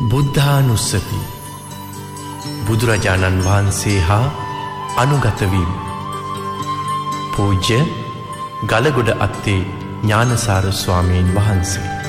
බුද්ධානුස්සති බුදුරජාණන් වහන්සේ හා අනුගත වීම. පූජ්‍ය ගලගොඩ අත්තේ ඥානසාර ස්වාමීන් වහන්සේ.